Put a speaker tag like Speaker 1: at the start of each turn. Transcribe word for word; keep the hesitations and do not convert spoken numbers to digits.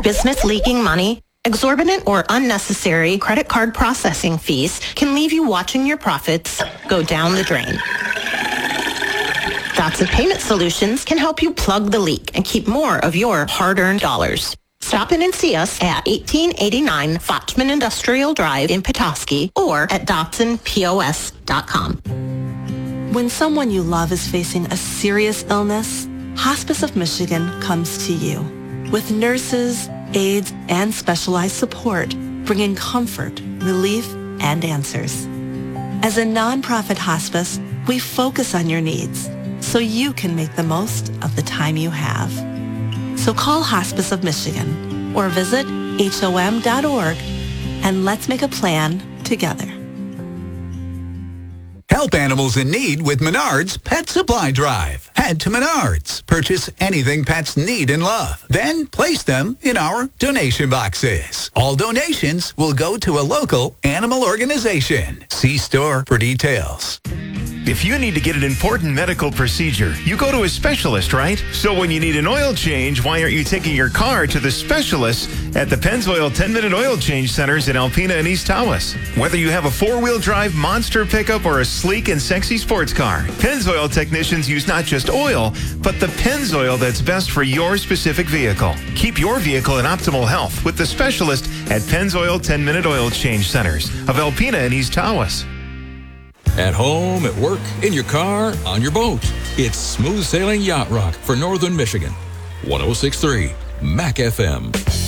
Speaker 1: Business leaking money? Exorbitant or unnecessary credit card processing fees can leave you watching your profits go down the drain. Dotson Payment Solutions can help you plug the leak and keep more of your hard-earned dollars. Stop in and see us at eighteen eighty-nine Fochman Industrial Drive in Petoskey or at Dotson P O S dot com.
Speaker 2: When someone you love is facing a serious illness, Hospice of Michigan comes to you with nurses, aides, and specialized support, bringing comfort, relief, and answers. As a nonprofit hospice, we focus on your needs so you can make the most of the time you have. So call Hospice of Michigan or visit H O M dot org and let's make a plan together.
Speaker 3: Help animals in need with Menards Pet Supply Drive. Head to Menards. Purchase anything pets need and love. Then place them in our donation boxes. All donations will go to a local animal organization. See store for details.
Speaker 4: If you need to get an important medical procedure, you go to a specialist, right? So when you need an oil change, why aren't you taking your car to the specialist at the Pennzoil ten-minute oil change centers in Alpena and East Tawas? Whether you have a four-wheel drive monster pickup or a sleek and sexy sports car, Pennzoil technicians use not just oil, but the Pennzoil that's best for your specific vehicle. Keep your vehicle in optimal health with the specialist at Pennzoil ten-minute oil change centers of Alpena and East Tawas.
Speaker 5: At home, at work, in your car, on your boat. It's Smooth Sailing Yacht Rock for Northern Michigan. one oh six point three M A C F M.